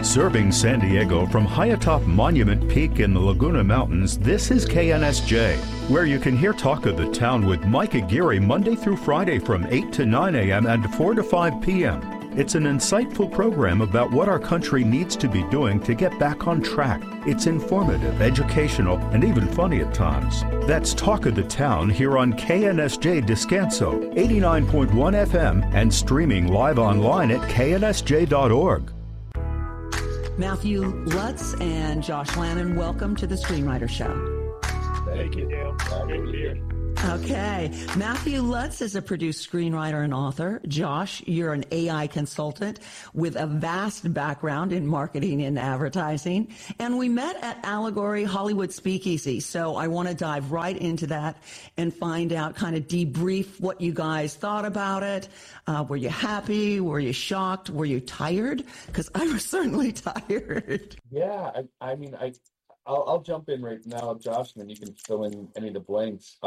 Serving San Diego from high atop Monument Peak in the Laguna Mountains, this is KNSJ, where you can hear Talk of the Town with Mike Aguirre Monday through Friday from 8 to 9 a.m. and 4 to 5 p.m. It's an insightful program about what our country needs to be doing to get back on track. It's informative, educational, and even funny at times. That's Talk of the Town here on KNSJ Descanso, 89.1 FM, and streaming live online at knsj.org. Matthew Lutz and Josh Lannon, welcome to the Screenwriter Show. Thank you, Dale. Great to be here. Okay. Matthew Lutz is a produced screenwriter and author. Josh, you're an AI consultant with a vast background in marketing and advertising. And we met at Allegory Hollywood Speakeasy. So I want to dive right into that and find out, kind of debrief what you guys thought about it. Were you happy? Were you shocked? Were you tired? Because I was certainly tired. Yeah, I'll jump in right now, Josh, and then you can fill in any of the blanks.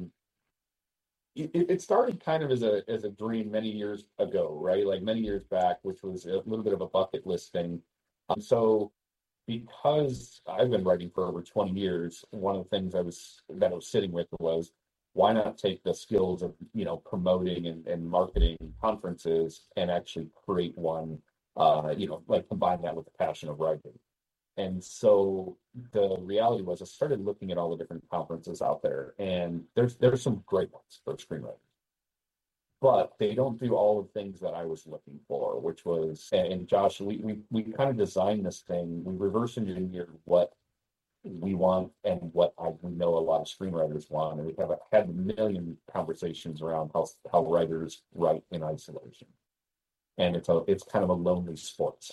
It started kind of as a dream many years ago, right? Like many years back, which was a little bit of a bucket list thing. So because I've been writing for over 20 years, one of the things I was sitting with was, why not take the skills of promoting and marketing conferences and actually create one, like combine that with the passion of writing. And so the reality was I started looking at all the different conferences out there, and there's some great ones for screenwriters, but they don't do all the things that I was looking for, which was, and Josh, we kind of designed this thing. We reverse engineered what we want and what we know a lot of screenwriters want. And we have had a million conversations around how writers write in isolation. And it's kind of a lonely sport,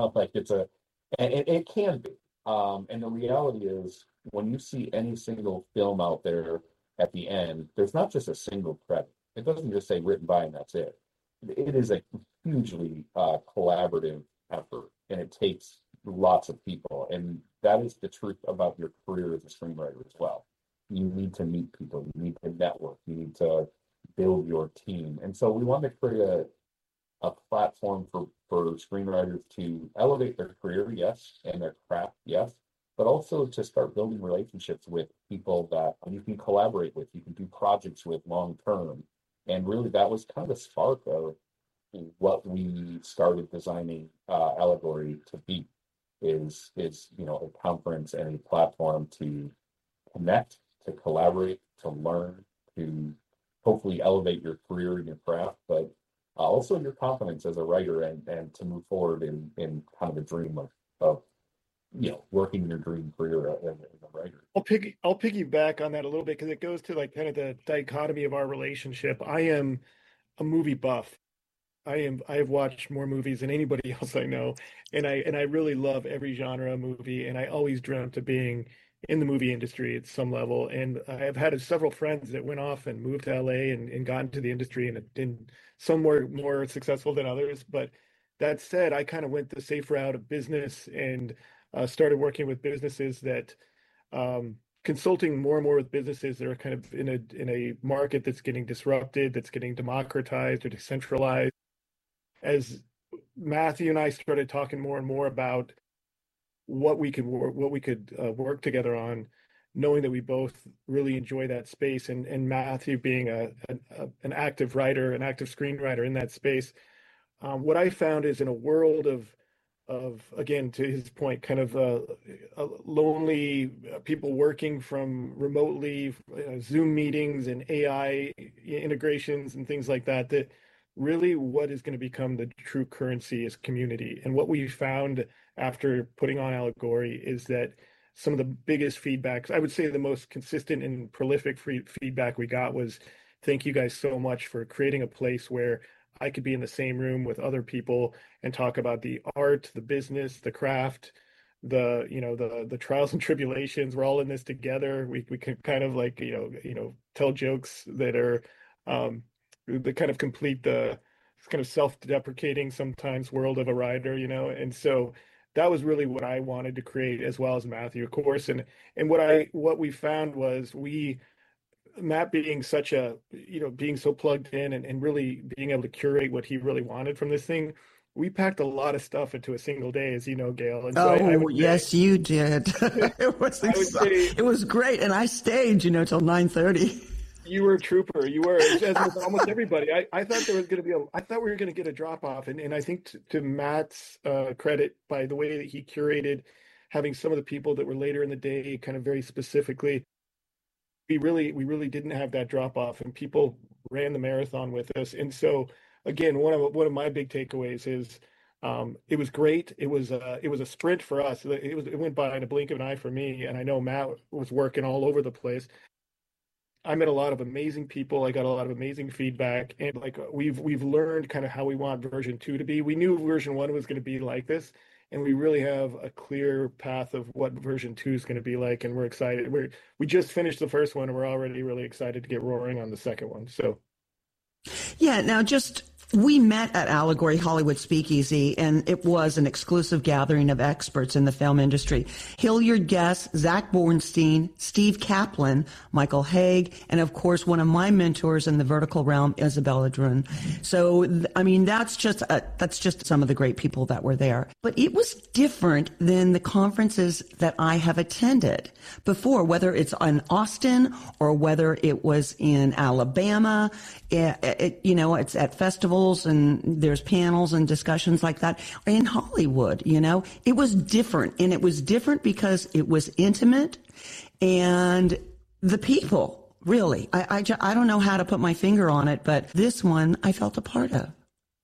and it can be. And the reality is, when you see any single film out there at the end, there's not just a single credit. It doesn't just say written by and that's it. It is a hugely collaborative effort, and it takes lots of people. And that is the truth about your career as a screenwriter as well. You need to meet people. You need to network. You need to build your team. And so we want to create a platform for screenwriters to elevate their career, yes, and their craft, yes, but also to start building relationships with people that you can collaborate with, you can do projects with long term. And really, that was kind of the spark of what we started designing Allegory to be, is a conference and a platform to connect, to collaborate, to learn, to hopefully elevate your career and your craft, but also your confidence as a writer, and to move forward in kind of a dream of working your dream career as a writer. I'll piggyback on that a little bit, because it goes to like kind of the dichotomy of our relationship. I am a movie buff. I have watched more movies than anybody else I know, and I really love every genre of movie, and I always dreamt of being in the movie industry at some level. And I've had several friends that went off and moved to LA and got into the industry, and some were more successful than others. But that said, I kind of went the safe route of business and started working with businesses that consulting more and more with businesses that are kind of in a market that's getting disrupted, that's getting democratized or decentralized. As Matthew and I started talking more and more about what we could work together on, knowing that we both really enjoy that space, and Matthew being an active writer, an active screenwriter in that space, what I found is, in a world of again, to his point, kind of lonely people working from remotely, Zoom meetings and AI integrations and things like that, that really what is going to become the true currency is community. And what we found after putting on Allegory is that some of the biggest feedbacks, I would say the most consistent and prolific feedback we got was, thank you guys so much for creating a place where I could be in the same room with other people and talk about the art, the business, the craft, the trials and tribulations. We're all in this together. We can kind of like, tell jokes that are that kind of complete the kind of self-deprecating sometimes world of a writer, and so that was really what I wanted to create, as well as Matthew, of course. And what we found was, Matt being being so plugged in and really being able to curate what he really wanted from this thing, we packed a lot of stuff into a single day, as you know, Gail. And so I Oh, would say, yes, you did. I would say It was great. And I stayed, till 9:30. you were a trooper. You were, as with almost everybody. I thought there was going to be I thought we were going to get a drop off. And I think to Matt's credit, by the way that he curated having some of the people that were later in the day kind of very specifically, we really didn't have that drop off, and people ran the marathon with us. And so again, one of my big takeaways is it was great. It was a sprint for us. It went by in a blink of an eye for me, and I know Matt was working all over the place. I met a lot of amazing people. I got a lot of amazing feedback, and like we've learned kind of how we want version 2 to be. We knew version 1 was going to be like this, and we really have a clear path of what version 2 is going to be like, and we're excited. We just finished the first one, and we're already really excited to get roaring on the second one. So Yeah, now we met at Allegory Hollywood Speakeasy, and it was an exclusive gathering of experts in the film industry. Hilliard Guess, Zach Bornstein, Steve Kaplan, Michael Haig, and of course, one of my mentors in the vertical realm, Isabella Drun. So, that's just some of the great people that were there. But it was different than the conferences that I have attended before, whether it's in Austin or whether it was in Alabama. It's at festivals and there's panels and discussions like that. In Hollywood, it was different. And it was different because it was intimate and the people, really. I don't know how to put my finger on it, but this one I felt a part of.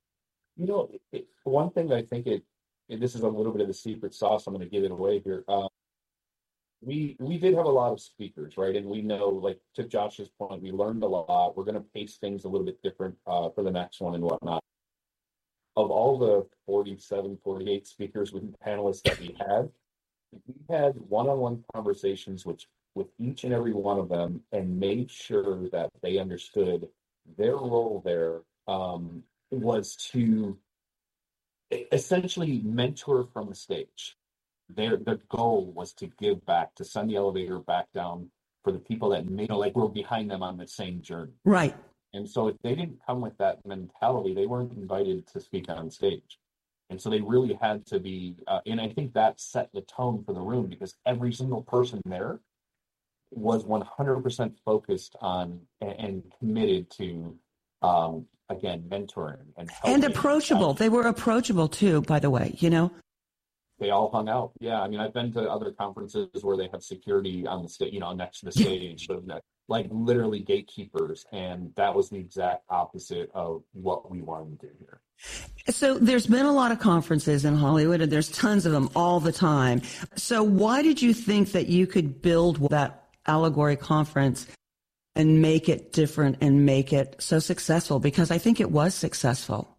One thing that I think this is a little bit of the secret sauce. I'm going to give it away here. We did have a lot of speakers, right? And we know, like to Josh's point, we learned a lot. We're going to pace things a little bit different for the next one and whatnot. Of all the 47, 48 speakers with panelists that we had one-on-one conversations with each and every one of them and made sure that they understood their role there was to essentially mentor from the stage. Their goal was to give back, to send the elevator back down for the people that were behind them on the same journey. Right. And so if they didn't come with that mentality, they weren't invited to speak on stage. And so they really had to be, and I think that set the tone for the room because every single person there was 100% focused on and committed to, again, mentoring and helping. And approachable. They were approachable too, by the way, They all hung out. Yeah, I've been to other conferences where they have security on the stage, next to the stage, so like literally gatekeepers, and that was the exact opposite of what we wanted to do here. So there's been a lot of conferences in Hollywood, and there's tons of them all the time. So why did you think that you could build that Allegory conference and make it different and make it so successful? Because I think it was successful.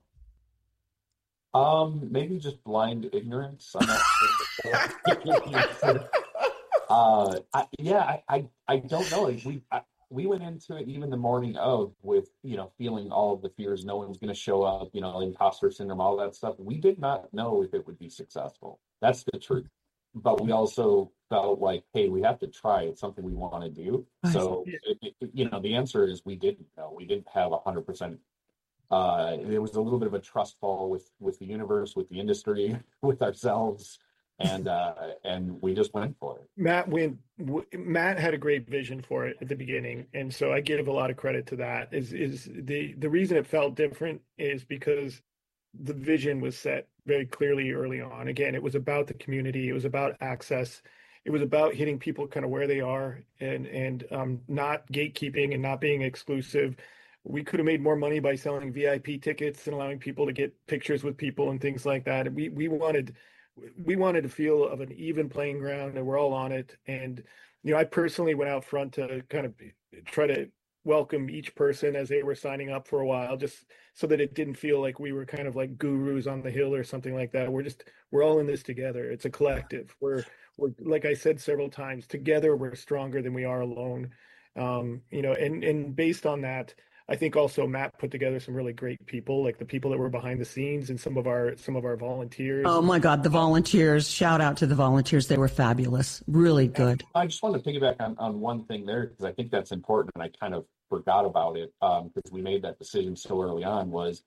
Maybe just blind ignorance. I'm not sure. I don't know. We went into it even the morning of with, feeling all of the fears. No one's going to show up, imposter syndrome, all that stuff. We did not know if it would be successful. That's the truth. But we also felt like, hey, we have to try. It's something we want to do. So, the answer is we didn't know. We didn't have 100%. There was a little bit of a trust fall with the universe, with the industry, with ourselves, and we just went for it. Matt had a great vision for it at the beginning, and so I give a lot of credit to that. Is the reason it felt different is because the vision was set very clearly early on. Again, it was about the community, it was about access, it was about hitting people kind of where they are, and not gatekeeping and not being exclusive. We could have made more money by selling VIP tickets and allowing people to get pictures with people and things like that. We wanted to feel of an even playing ground, and we're all on it. And I personally went out front to kind of try to welcome each person as they were signing up for a while, just so that it didn't feel like we were kind of like gurus on the hill or something like that. We're all in this together. It's a collective. We're like I said several times, together we're stronger than we are alone. And based on that, I think also Matt put together some really great people, like the people that were behind the scenes and some of our volunteers. Oh my God, the volunteers! Shout out to the volunteers; they were fabulous, really good. I just want to piggyback on one thing there because I think that's important, and I kind of forgot about it because we made that decision so early on. Was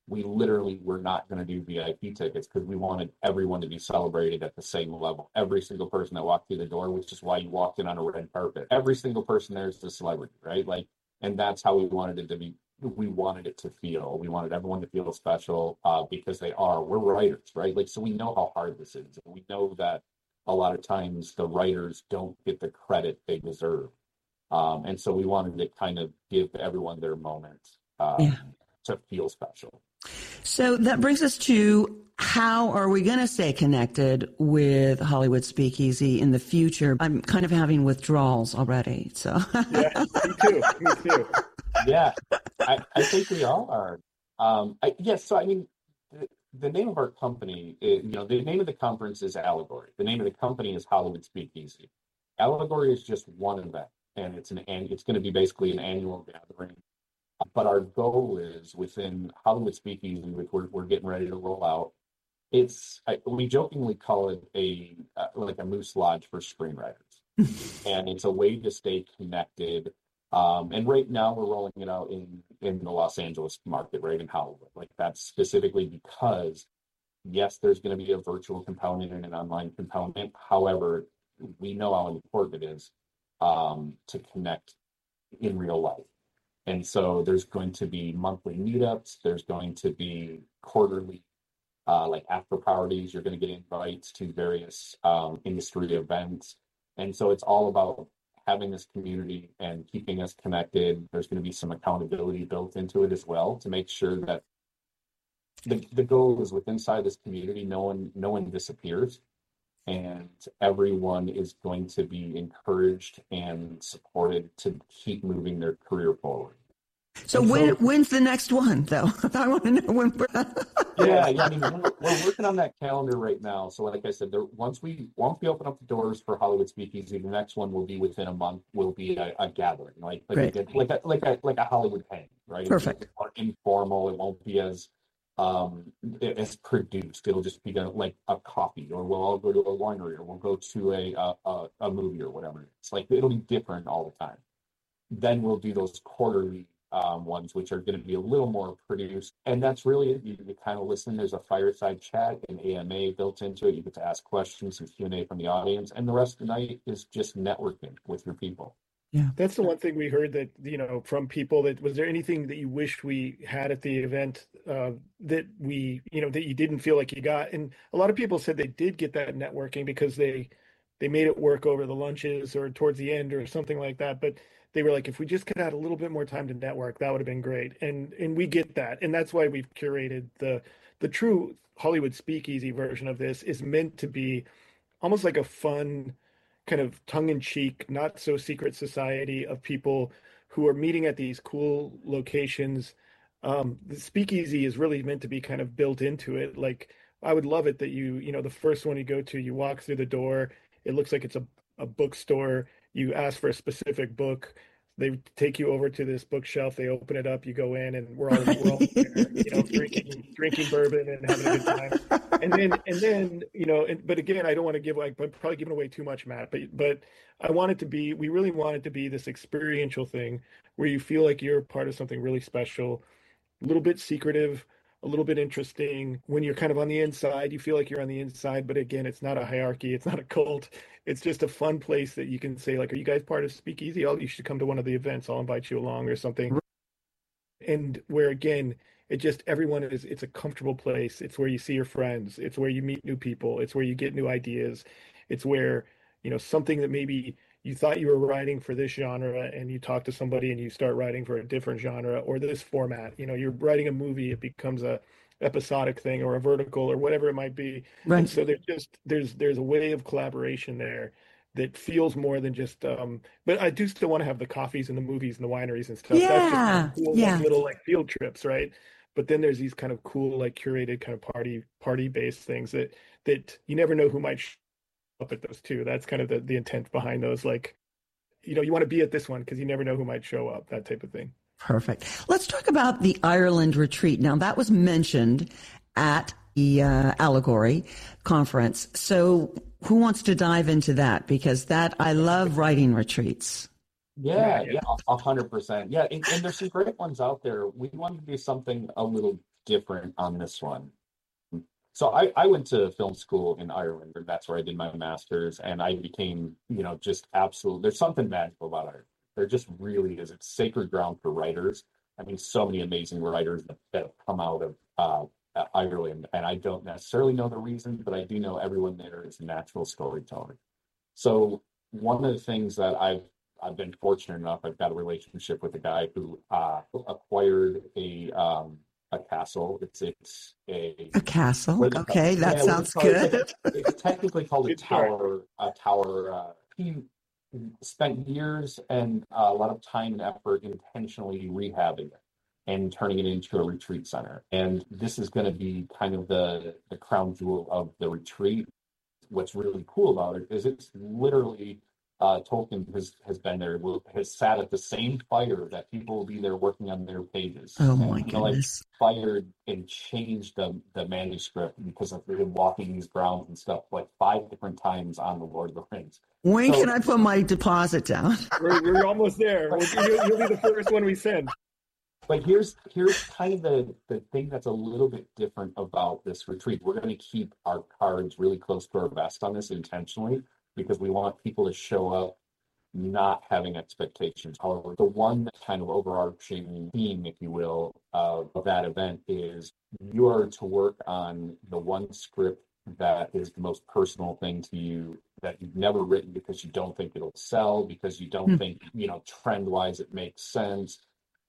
we literally were not going to do VIP tickets because we wanted everyone to be celebrated at the same level. Every single person that walked through the door, which is why you walked in on a red carpet. Every single person there is a celebrity, right? Like, and that's how we wanted it to be. We wanted it to feel. We wanted everyone to feel special because they are. We're writers, right? Like, so we know how hard this is. And we know that a lot of times the writers don't get the credit they deserve. And so we wanted to kind of give everyone their moment to feel special. So that brings us to, how are we going to stay connected with Hollywood Speakeasy in the future? I'm kind of having withdrawals already. So yeah, me too. Yeah, I think we all are. So I mean, the name of our company, the name of the conference is Allegory. The name of the company is Hollywood Speakeasy. Allegory is just one event, and it's going to be basically an annual gathering. But our goal is within Hollywood Speakeasy, which we're getting ready to roll out. We jokingly call it like a moose lodge for screenwriters, and it's a way to stay connected. And right now we're rolling it out in the Los Angeles market, right in Hollywood. Like, that's specifically because, yes, there's going to be a virtual component and an online component. However, we know how important it is to connect in real life. And so there's going to be monthly meetups. There's going to be quarterly like after parties. You're going to get invites to various industry events. And so it's all about having this community and keeping us connected. There's going to be some accountability built into it as well to make sure that the goal is within inside this community, no one disappears, and everyone is going to be encouraged and supported to keep moving their career forward. So when's the next one, though? I want to know when. Yeah. I mean, we're working on that calendar right now. So, like I said, once we open up the doors for Hollywood Speakeasy, the next one will be within a month. Will be a gathering, like a Hollywood hang, right? Perfect. It's more informal. It won't be as produced. It'll just be like a coffee, or we'll all go to a winery, or we'll go to a movie or whatever. It's like, it'll be different all the time. Then we'll do those quarterly ones, which are going to be a little more produced, and that's really it. You kind of listen. There's a fireside chat, an AMA built into it. You get to ask questions, some Q&A from the audience, and the rest of the night is just networking with your people. Yeah, that's the one thing we heard that, from people. That was there anything that you wished we had at the event that we, that you didn't feel like you got? And a lot of people said they did get that networking because they made it work over the lunches or towards the end or something like that. But they were like, if we just could add a little bit more time to network, that would have been great. And we get that. And that's why we've curated the true Hollywood Speakeasy version of this is meant to be almost like a fun, kind of tongue-in-cheek, not so secret society of people who are meeting at these cool locations. The Speakeasy is really meant to be kind of built into it. Like, I would love it that the first one you go to, you walk through the door, it looks like it's a bookstore. You ask for a specific book. They take you over to this bookshelf. They open it up. You go in, and we're all there, drinking bourbon and having a good time. And then, but again, I don't want to give, I'm probably giving away too much, Matt. But I want it to be. We really want it to be this experiential thing where you feel like you're part of something really special, a little bit secretive, a little bit interesting. When you're kind of on the inside, you feel like you're on the inside. But again, it's not a hierarchy. It's not a cult. It's just a fun place that you can say, like, are you guys part of Speakeasy? You should come to one of the events. I'll invite you along or something. And where, again, it's a comfortable place. It's where you see your friends. It's where you meet new people. It's where you get new ideas. It's where, something that maybe you thought you were writing for this genre and you talk to somebody and you start writing for a different genre or this format. You're writing a movie, it becomes a episodic thing or a vertical or whatever it might be. Right. And so there's a way of collaboration there that feels more than just but I do still want to have the coffees and the movies and the wineries and stuff. Yeah. That's just cool, little like field trips, right? But then there's these kind of cool, like curated kind of party based things that you never know who might show up at those too. That's kind of the intent behind those. Like, you want to be at this one because you never know who might show up, that type of thing. Perfect. Let's talk about the Ireland retreat. Now, that was mentioned at the Allegory conference. So who wants to dive into that? Because I love writing retreats. Yeah, 100%. Yeah, and there's some great ones out there. We wanted to do something a little different on this one. So I went to film school in Ireland, and that's where I did my master's, and I became, just absolute. There's something magical about art. There just really is. It's sacred ground for writers. I mean, so many amazing writers that have come out of Ireland, and I don't necessarily know the reason, but I do know everyone there is a natural storyteller. So one of the things that I've been fortunate enough, I've got a relationship with a guy who acquired a castle. It's A castle. what is it called? Okay, that Yeah, sounds it's good. it's technically called a Good start. tower. A tower. He spent years and a lot of time and effort intentionally rehabbing it and turning it into a retreat center. And this is going to be kind of the crown jewel of the retreat. What's really cool about it is it's literally Tolkien has been there, has sat at the same fire that people will be there working on their pages. Oh And, my like goodness. fired and changed the manuscript because of him walking these grounds and stuff like 5 different times on the Lord of the Rings. When So, can I put my deposit down? We're almost there. You'll be the first one we send. but here's kind of the thing that's a little bit different about this retreat. We're going to keep our cards really close to our vest on this intentionally because we want people to show up not having expectations. However, the one kind of overarching theme, if you will, of that event is you are to work on the one script that is the most personal thing to you that you've never written because you don't think it'll sell, because you don't think, trend wise it makes sense.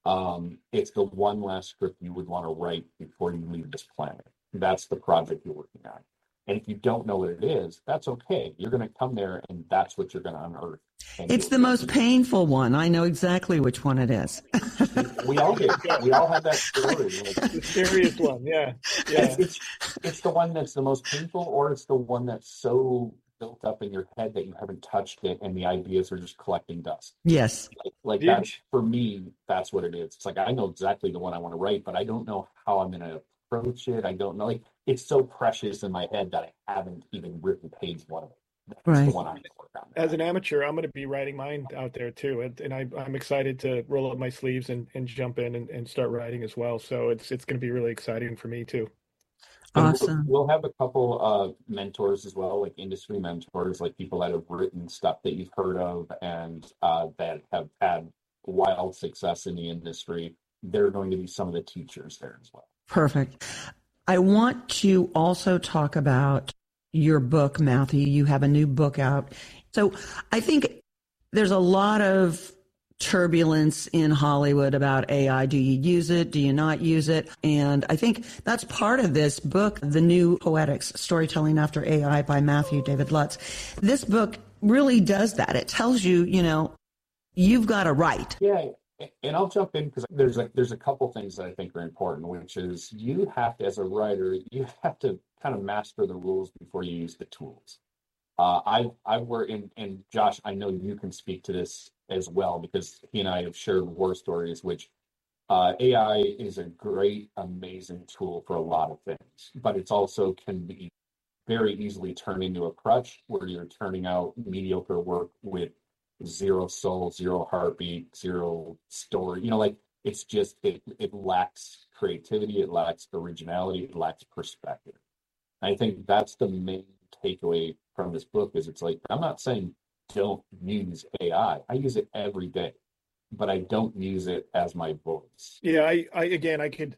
It's the one last script you would want to write before you leave this planet. That's the project you're working on. And if you don't know what it is, that's okay. You're going to come there and that's what you're going to unearth. And It's the most painful one. I know exactly which one it is. we all do. We all have that story. Like, The scariest one. Yeah. Yeah. it's the one that's the most painful, or it's the one that's so built up in your head that you haven't touched it and the ideas are just collecting dust. Yes. Like Yeah. that's, for me, that's what it is. It's like I know exactly the one I want to write, but I don't know how I'm going to approach it. I don't know. Like it's so precious in my head that I haven't even written page one of it. That's the Right. one I'm going to work on. As an amateur, I'm going to be writing mine out there too, and I'm excited to roll up my sleeves and jump in and start writing as well. So it's going to be really exciting for me too. And Awesome. we'll have a couple of mentors as well, like industry mentors, like people that have written stuff that you've heard of and that have had wild success in the industry. They're going to be some of the teachers there as well. Perfect. I want to also talk about your book, Matthew. You have a new book out. So I think there's a lot of turbulence in Hollywood about AI. Do you use it? Do you not use it? And I think that's part of this book, The New Poetics, Storytelling After AI by Matthew David Lutz. This book really does that. It tells you, you've got to write. Yeah, and I'll jump in because there's a couple things that I think are important, which is you have to, as a writer, you have to kind of master the rules before you use the tools. I've worked in, and Josh, I know you can speak to this as well because he and I have shared war stories, which AI is a great, amazing tool for a lot of things, but it's also can be very easily turned into a crutch where you're turning out mediocre work with zero soul, zero heartbeat, zero story. Like it's just it lacks creativity, it lacks originality, it lacks perspective. I think that's the main takeaway from this book is it's like I'm not saying don't use AI. I use it every day, but I don't use it as my voice. Yeah, I could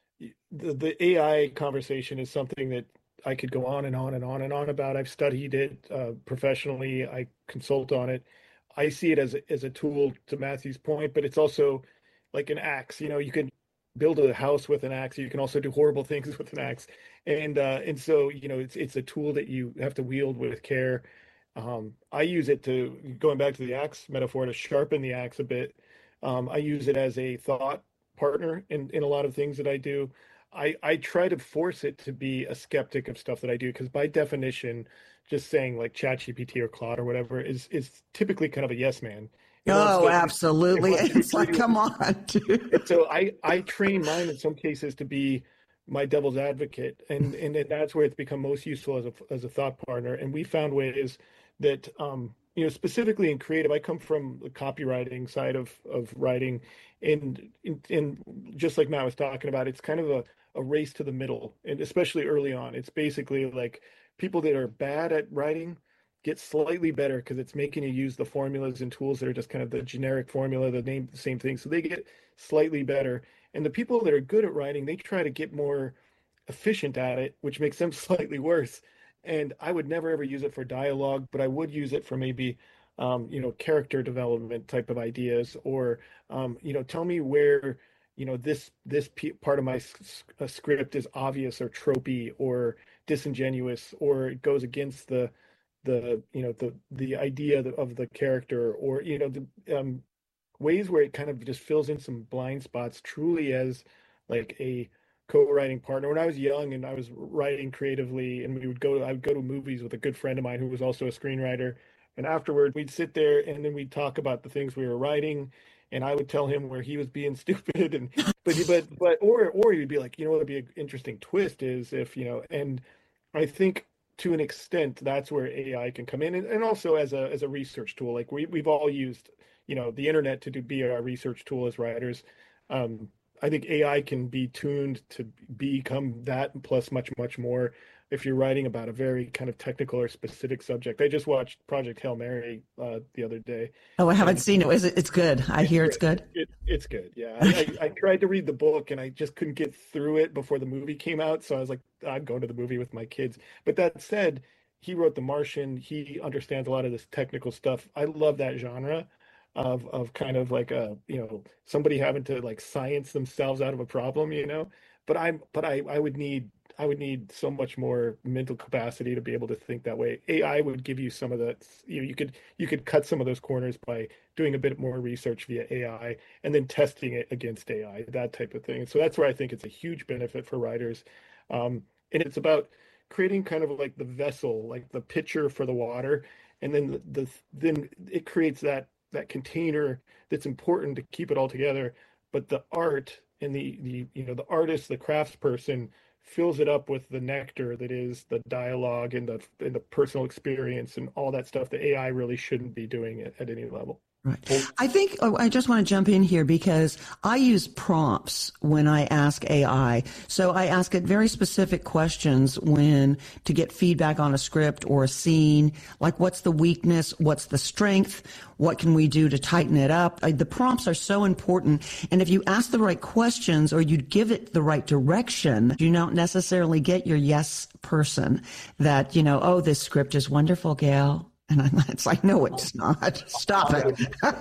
the AI conversation is something that I could go on and on and on and on about. I've studied it professionally. I consult on it. I see it as a tool to Matthew's point, but it's also like an axe. You can build a house with an axe. You can also do horrible things with an axe, and so it's a tool that you have to wield with care. I use it to going back to the axe metaphor to sharpen the axe a bit. I use it as a thought partner in a lot of things that I do. I try to force it to be a skeptic of stuff that I do because by definition, just saying like ChatGPT or Claude or whatever is typically kind of a yes man. Oh, absolutely. It's like, agree come on, dude. And so I train mine in some cases to be my devil's advocate, and that's where it's become most useful as a thought partner. And we found ways that specifically in creative, I come from the copywriting side of writing, and just like Matt was talking about, it's kind of a race to the middle, and especially early on. It's basically like people that are bad at writing get slightly better because it's making you use the formulas and tools that are just kind of the generic formula, the name, the same thing. So they get slightly better. And the people that are good at writing, they try to get more efficient at it, which makes them slightly worse. And I would never ever use it for dialogue, but I would use it for maybe character development type of ideas, or tell me where part of my script is obvious or tropey or disingenuous, or it goes against the idea of the character, or the ways where it kind of just fills in some blind spots truly as like a co-writing partner. When I was young and I was writing creatively, and I would go to movies with a good friend of mine who was also a screenwriter, and afterward we'd sit there and then we'd talk about the things we were writing, and I would tell him where he was being stupid, and or you'd be like, what'd be an interesting twist is if, and I think to an extent that's where AI can come in, and also as a research tool. Like we've all used the internet to be our research tool as writers. I think AI can be tuned to become that plus much, much more if you're writing about a very kind of technical or specific subject. I just watched Project Hail Mary the other day. Oh, I haven't And seen it. It's good. I hear it's good. it's good. Yeah. I tried to read the book and I just couldn't get through it before the movie came out. So I was like, I'm going to the movie with my kids. But that said, he wrote The Martian. He understands a lot of this technical stuff. I love that genre of kind of like somebody having to like science themselves out of a problem, but I would need so much more mental capacity to be able to think that way. AI would give you some of that. You could cut some of those corners by doing a bit more research via AI and then testing it against AI, that type of thing. And so that's where I think it's a huge benefit for writers. And it's about creating kind of like the vessel, like the pitcher for the water, and then then it creates that container that's important to keep it all together. But the art and the artist, the craftsperson, fills it up with the nectar that is the dialogue and the personal experience and all that stuff that AI really shouldn't be doing at any level. Right. I think I just want to jump in here because I use prompts when I ask AI. So I ask it very specific questions to get feedback on a script or a scene, like what's the weakness, what's the strength, what can we do to tighten it up. The prompts are so important. And if you ask the right questions or you give it the right direction, you don't necessarily get your yes person that, oh, this script is wonderful, Gail. And it's like, no, it's not. Stop it.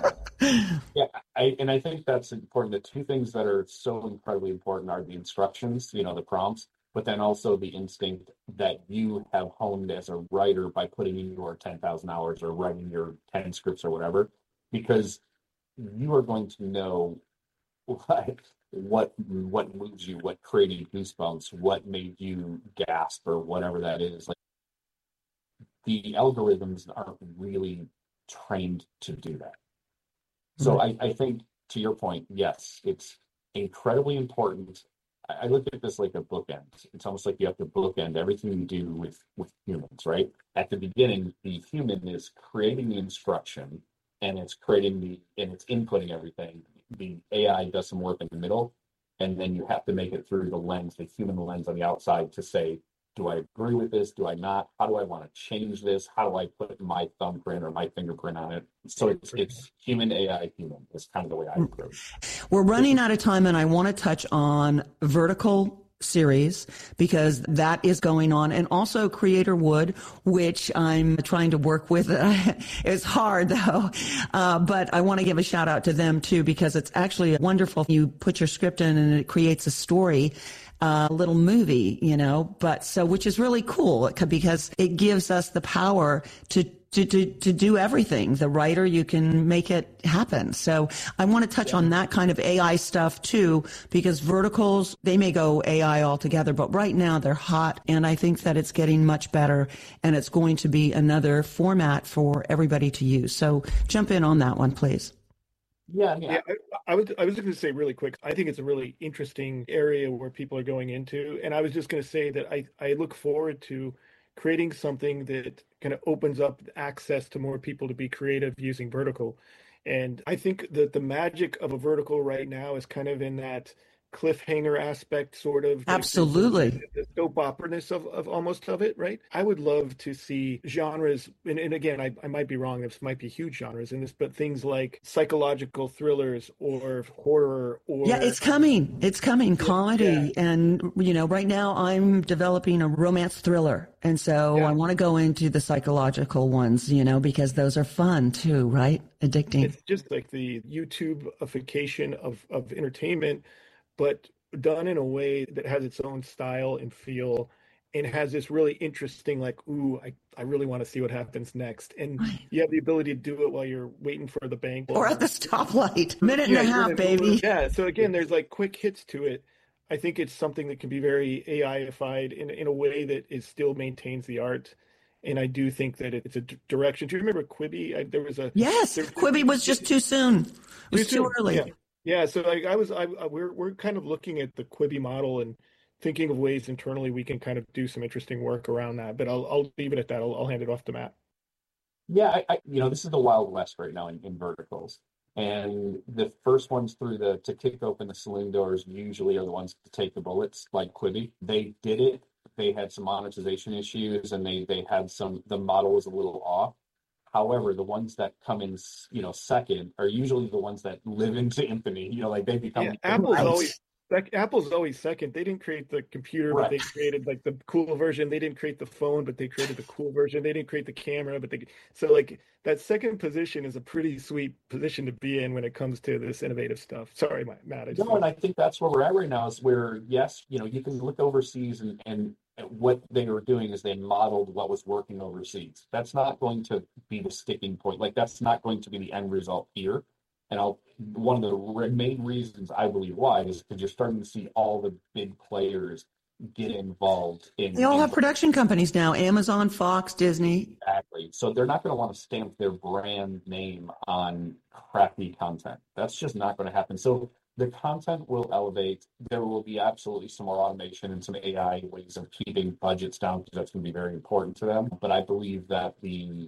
Yeah, I think that's important. The two things that are so incredibly important are the instructions, the prompts, but then also the instinct that you have honed as a writer by putting in your 10,000 hours or writing your 10 scripts or whatever, because you are going to know what moves you, what created goosebumps, what made you gasp, or whatever that is. Like, the algorithms aren't really trained to do that. So I think, to your point, yes, it's incredibly important. I look at this like a bookend. It's almost like you have to bookend everything you do with humans, right? At the beginning, the human is creating the instruction and it's inputting everything. The AI does some work in the middle, and then you have to make it through the human lens on the outside to say, do I agree with this? Do I not? How do I want to change this? How do I put my thumbprint or my fingerprint on it? So it's human, AI, human. It's kind of the way I approach. We're running out of time, and I want to touch on vertical series because that is going on, and also Creator Wood, which I'm trying to work with. It's hard though, but I want to give a shout out to them too because it's actually wonderful. You put your script in and it creates a story. Little movie, which is really cool because it gives us the power to do everything. The writer, you can make it happen. So I want to touch on that kind of AI stuff too, because verticals, they may go AI altogether, but right now they're hot. And I think that it's getting much better and it's going to be another format for everybody to use. So jump in on that one, please. Yeah. I was just going to say really quick, I think it's a really interesting area where people are going into. And I was just going to say that I look forward to creating something that kind of opens up access to more people to be creative using vertical. And I think that the magic of a vertical right now is kind of in that cliffhanger aspect, sort of. Absolutely. The soap opera-ness of almost of it, right? I would love to see genres, and again, I might be wrong, this might be huge genres in this, but things like psychological thrillers or horror or... Yeah, it's coming. It's coming. Comedy. Yeah. And, right now I'm developing a romance thriller. And so I want to go into the psychological ones, because those are fun too, right? Addicting. It's just like the YouTubeification of entertainment, but done in a way that has its own style and feel and has this really interesting, like, ooh, I really want to see what happens next. And you have the ability to do it while you're waiting for the bank. Or at the stoplight. Minute and a half, baby. Yeah. So again, there's like quick hits to it. I think it's something that can be very AI-ified in a way that still maintains the art. And I do think that it's a direction. Do you remember Quibi? Yes, Quibi was just too soon. It was too early. Yeah. So we're kind of looking at the Quibi model and thinking of ways internally we can kind of do some interesting work around that. But I'll leave it at that. I'll hand it off to Matt. Yeah, this is the Wild West right now in verticals. And the first ones to kick open the saloon doors usually are the ones to take the bullets, like Quibi. They did it. They had some monetization issues, and they had the model was a little off. However, the ones that come in, second are usually the ones that live into infamy. Like they become. Yeah, Apple's always second. They didn't create the computer, but they created like the cool version. They didn't create the phone, but they created the cool version. They didn't create the camera, but so like that second position is a pretty sweet position to be in when it comes to this innovative stuff. Sorry, Matt. And I think that's where we're at right now is where, yes, you can look overseas and what they were doing is they modeled what was working overseas. That's not going to be the sticking point. Like that's not going to be the end result here. And one of the main reasons I believe why is because you're starting to see all the big players get involved in. They all have production companies now: Amazon, Fox, Disney. Exactly. So they're not going to want to stamp their brand name on crappy content. That's just not going to happen. So the content will elevate. There will be absolutely some more automation and some AI ways of keeping budgets down because that's going to be very important to them. But I believe that the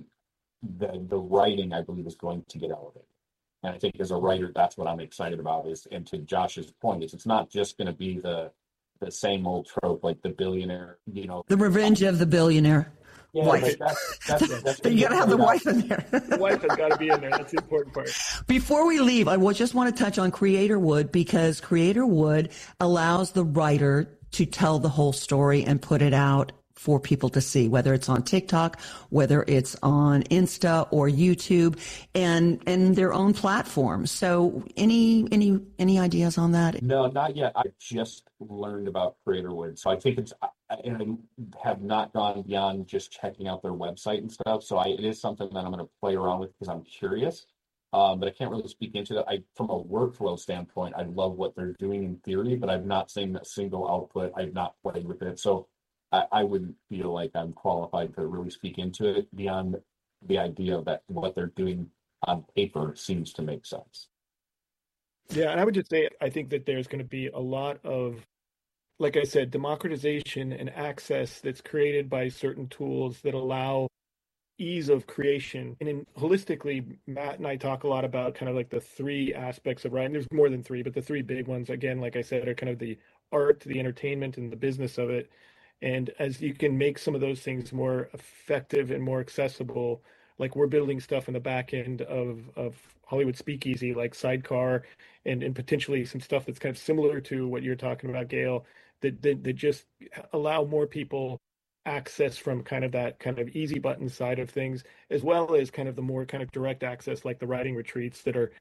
writing, I believe, is going to get elevated. And I think as a writer, that's what I'm excited about and to Josh's point, it's not just going to be the same old trope, like the billionaire, The revenge of the billionaire. Yeah, wife. That's you got to have the wife in there. The wife has got to be in there. That's the important part. Before we leave, I just want to touch on Creator Wood because Creator Wood allows the writer to tell the whole story and put it out for people to see, whether it's on TikTok, whether it's on Insta or YouTube, and their own platforms. So, any ideas on that? No, not yet. I just learned about Creator Wood, so I think and I have not gone beyond just checking out their website and stuff. So it is something that I'm going to play around with because I'm curious. But I can't really speak into that. From a workflow standpoint, I love what they're doing in theory, but I've not seen a single output. I've not played with it, so I wouldn't feel like I'm qualified to really speak into it beyond the idea that what they're doing on paper seems to make sense. Yeah, and I would just say I think that there's going to be a lot of, like I said, democratization and access that's created by certain tools that allow ease of creation. And holistically, Matt and I talk a lot about kind of like the three aspects of writing. There's more than three, but the three big ones, again, like I said, are kind of the art, the entertainment, and the business of it. And as you can make some of those things more effective and more accessible, like we're building stuff in the back end of Hollywood Speakeasy, like Sidecar, and potentially some stuff that's kind of similar to what you're talking about, Gail, that just allow more people access from kind of that kind of easy button side of things, as well as kind of the more kind of direct access, like the writing retreats that are,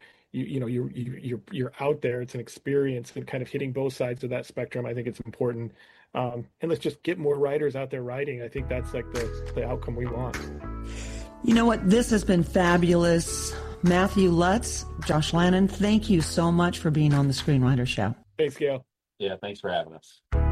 you're out there. It's an experience, and kind of hitting both sides of that spectrum. I think it's important. And let's just get more writers out there writing. I think that's like the outcome we want. You know what? This has been fabulous. Matthew Lutz, Josh Lannon, thank you so much for being on the Screenwriter Show. Thanks, Gail. Yeah, thanks for having us.